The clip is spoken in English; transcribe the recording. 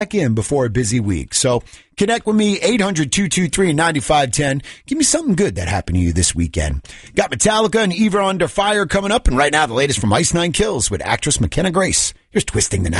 back in before a busy week. So connect with me, 800-223-9510. Give me something good that happened to you this weekend. Got Metallica and Eva Under Fire coming up, and right now the latest from Ice Nine Kills with actress McKenna Grace. Here's Twisting the Night.